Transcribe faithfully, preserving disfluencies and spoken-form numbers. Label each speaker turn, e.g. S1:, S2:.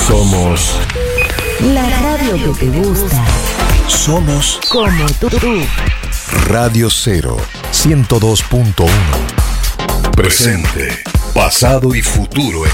S1: Somos
S2: la radio que te gusta.
S1: Somos
S2: Como tú.
S1: Radio Cero ciento dos punto uno. Presente, pasado y futuro.